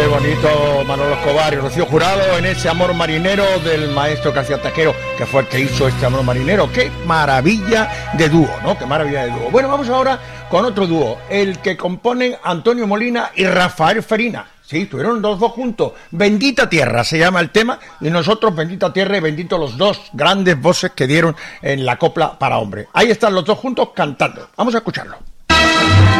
Qué bonito Manolo Escobar y Rocío Jurado en ese Amor Marinero del maestro García Taquero, que fue el que hizo este Amor Marinero. ¡Qué maravilla de dúo!, ¿no? ¡Qué maravilla de dúo! Bueno, vamos ahora con otro dúo, el que componen Antonio Molina y Rafael Ferina. Sí, estuvieron los dos juntos. Bendita Tierra se llama el tema, y nosotros Bendita Tierra y bendito los dos grandes voces que dieron en la copla para hombre. Ahí están los dos juntos cantando. Vamos a escucharlo.